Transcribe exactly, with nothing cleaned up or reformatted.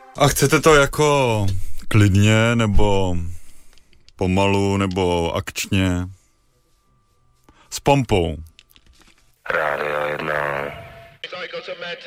A chcete to jako klidně, nebo pomalu, nebo akčně? S pompou. Rádio jedna.